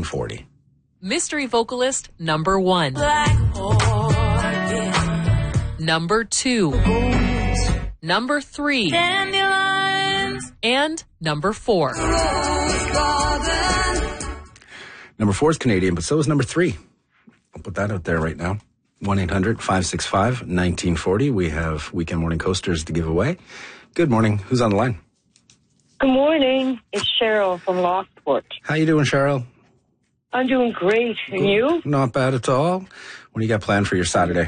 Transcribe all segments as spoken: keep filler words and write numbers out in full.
nineteen forty. Mystery vocalist number one. Number two. Number three. Dandelions. And number four. Number four is Canadian, but so is number three. I'll put that out there right now. one eight hundred five six five one nine four zero. We have Weekend Morning Coasters to give away. Good morning. Who's on the line? Good morning. It's Cheryl from Lockport. How you doing, Cheryl? I'm doing great. And you? Not bad at all. What do you got planned for your Saturday?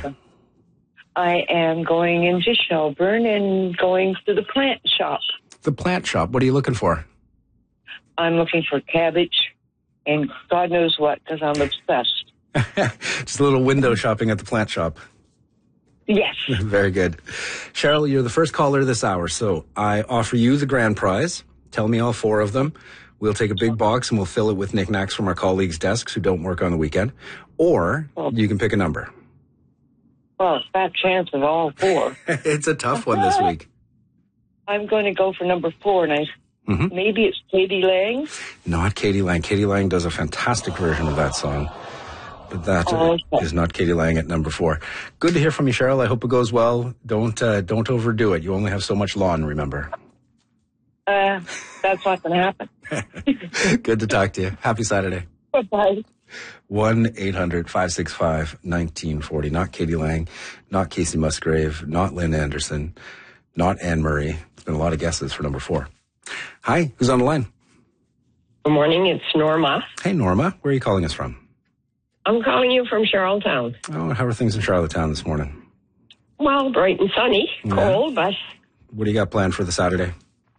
I am going into Shelburne and going to the plant shop. The plant shop. What are you looking for? I'm looking for cabbage and God knows what, because I'm obsessed. Just a little window shopping at the plant shop. Yes. Very good. Cheryl, you're the first caller this hour, so I offer you the grand prize. Tell me all four of them. We'll take a big box and we'll fill it with knickknacks from our colleagues' desks who don't work on the weekend. Or you can pick a number. Well, fat chance of all four. It's a tough one this week. I'm going to go for number four, and I mm-hmm. maybe it's Katie Lang. Not Katie Lang. Katie Lang does a fantastic version of that song. But that oh, okay. is not Katie Lang at number four. Good to hear from you, Cheryl. I hope it goes well. Don't uh, don't overdo it. You only have so much lawn, remember. Uh, that's not going to happen. Good to talk to you. Happy Saturday. Bye-bye. one eight hundred five six five one nine four zero. Not Katie Lang, not Casey Musgrave, not Lynn Anderson, not Anne Murray. There's been a lot of guesses for number four. Hi, who's on the line? Good morning, it's Norma. Hey, Norma. Where are you calling us from? I'm calling you from Charlottetown. Oh, how are things in Charlottetown this morning? Well, bright and sunny, yeah. Cold, but... What do you got planned for the Saturday?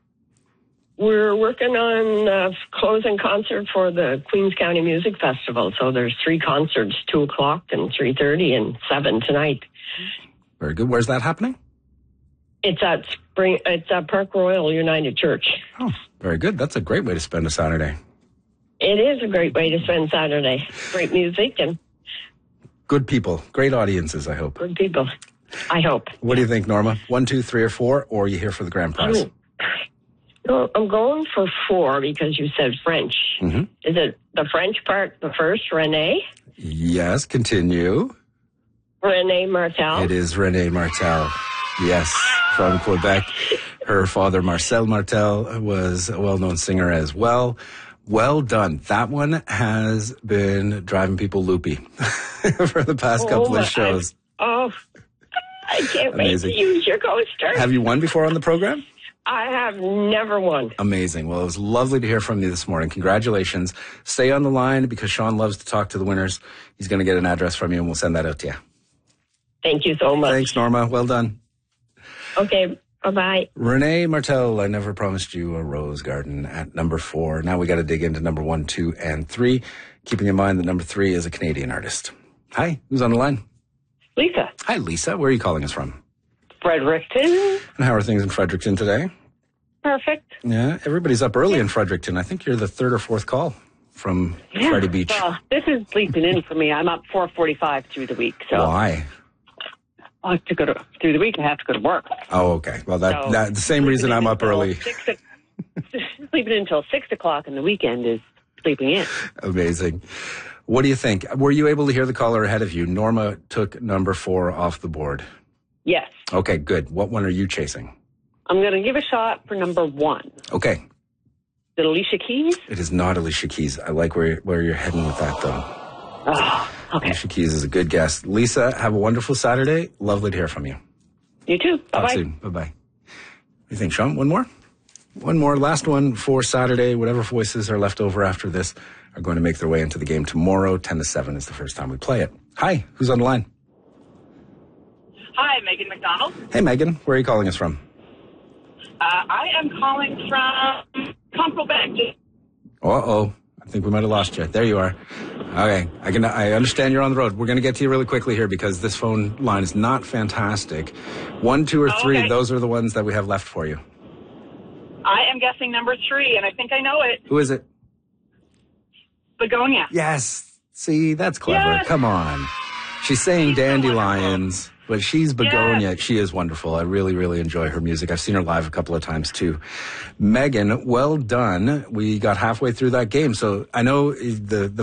We're working on a closing concert for the Queens County Music Festival. So there's three concerts, two o'clock and three thirty and seven tonight. Very good. Where's that happening? It's at Spring. It's at Park Royal United Church. Oh, very good. That's a great way to spend a Saturday. It is a great way to spend Saturday. Great music and... Good people. Great audiences, I hope. Good people. I hope. What do you think, Norma? One, two, three, or four? Or are you here for the grand prize? I'm, no, I'm going for four because you said French. Mm-hmm. Is it the French part, the first, Renee? Yes, continue. Renee Martel. It is Renee Martel. Yes, from Quebec. Her father, Marcel Martel, was a well-known singer as well. Well done. That one has been driving people loopy for the past oh, couple of shows. I, oh, I can't Amazing. wait to use your coaster. Have you won before on the program? I have never won. Amazing. Well, it was lovely to hear from you this morning. Congratulations. Stay on the line because Sean loves to talk to the winners. He's going to get an address from you and we'll send that out to you. Thank you so much. Thanks, Norma. Well done. Okay. Bye-bye. Renee Martel, I never promised you a rose garden at number four. Now we got to dig into number one, two, and three. Keeping in mind that number three is a Canadian artist. Hi, who's on the line? Lisa. Hi, Lisa. Where are you calling us from? Fredericton. And how are things in Fredericton today? Perfect. Yeah, everybody's up early in Fredericton. I think you're the third or fourth call from yeah. Freddie Beach. Well, this is sleeping in for me. I'm up four forty-five through the week. So why? I have to go to through the week. I have to go to work. Oh, okay. Well, that, so, that the same reason I'm up early. Six, sleeping in until six o'clock in the weekend is sleeping in. Amazing. What do you think? Were you able to hear the caller ahead of you? Norma took number four off the board. Yes. Okay, good. What one are you chasing? I'm going to give a shot for number one. Okay. Is it Alicia Keys? It is not Alicia Keys. I like where where you're heading with that, though. Oh, okay. Alicia Keys is a good guess. Lisa, have a wonderful Saturday. Lovely to hear from you. You too. Bye-bye. Talk soon. Bye-bye. What do you think, Sean? One more? One more. Last one for Saturday. Whatever voices are left over after this are going to make their way into the game tomorrow. ten to seven is the first time we play it. Hi, who's on the line? Hi, Megan McDonald. Hey, Megan. Where are you calling us from? Uh, I am calling from Quebec. Uh-oh. I think we might have lost you. There you are. Okay. I can. I understand you're on the road. We're going to get to you really quickly here because this phone line is not fantastic. One, two, or Oh, three. okay. Those are the ones that we have left for you. I am guessing number three, and I think I know it. Who is it? Begonia. Yes. See, that's clever. Yes. Come on. She's saying She's so dandelions, but she's Begonia. Yes. She is wonderful. I really, really enjoy her music. I've seen her live a couple of times too. Megan, well done. We got halfway through that game. So I know the, the